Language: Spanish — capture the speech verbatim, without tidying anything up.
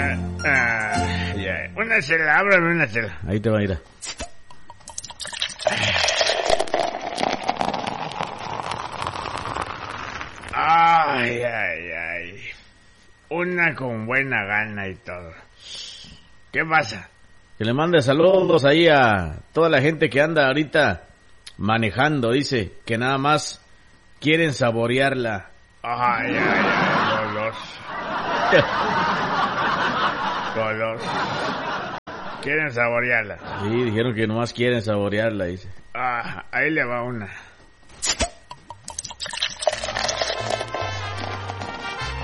ah, ya. Una chela, ábrame una chela. Ahí te va a ir. Ay, ay, ay. Una con buena gana y todo. ¿Qué pasa? Que le mande saludos ahí a toda la gente que anda ahorita manejando. Dice que nada más quieren saborearla. Ay, ay, ay, golos. Golos. Quieren saborearla. Sí, dijeron que nomás quieren saborearla, dice. Ah, ahí le va una.